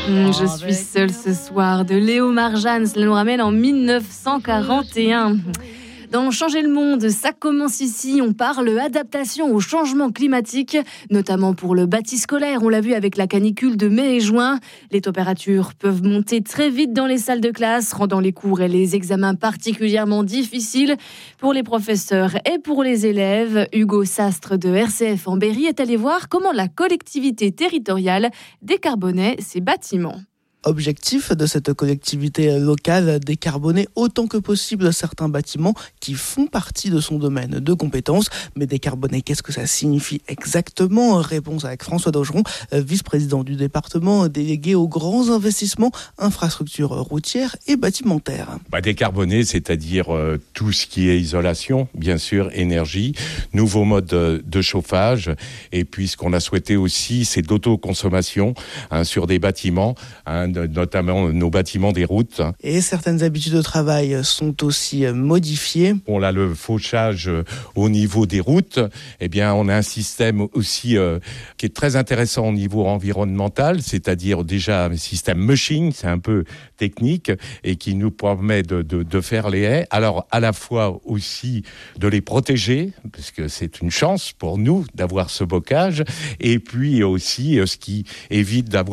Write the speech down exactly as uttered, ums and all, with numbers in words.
Mmh, je suis seule ce soir de Léo Marjane, cela nous ramène en dix-neuf cent quarante et un. Dans Changer le monde, ça commence ici. On parle adaptation au changement climatique, notamment pour le bâti scolaire. On l'a vu avec la canicule de mai et juin. Les températures peuvent monter très vite dans les salles de classe, rendant les cours et les examens particulièrement difficiles pour les professeurs et pour les élèves. Hugo Sastre de R C F en Berry est allé voir comment la collectivité territoriale décarbonait ses bâtiments. Objectif de cette collectivité locale, décarboner autant que possible certains bâtiments qui font partie de son domaine de compétences. Mais décarboner, qu'est-ce que ça signifie exactement ? Réponse avec François Daugeron, vice-président du département délégué aux grands investissements, infrastructures routières et bâtimentaires. Bah, décarboner, c'est-à-dire euh, tout ce qui est isolation, bien sûr, énergie, nouveaux modes de, de chauffage, et puis ce qu'on a souhaité aussi, c'est d'autoconsommation hein, sur des bâtiments, hein, notamment nos bâtiments des routes. Et certaines habitudes de travail sont aussi modifiées. On a le fauchage au niveau des routes. Eh bien, on a un système aussi euh, qui est très intéressant au niveau environnemental, c'est-à-dire déjà un système mushing, c'est un peu technique, et qui nous permet de, de, de faire les haies. Alors, à la fois aussi de les protéger, parce que c'est une chance pour nous d'avoir ce bocage, et puis aussi ce qui évite d'avoir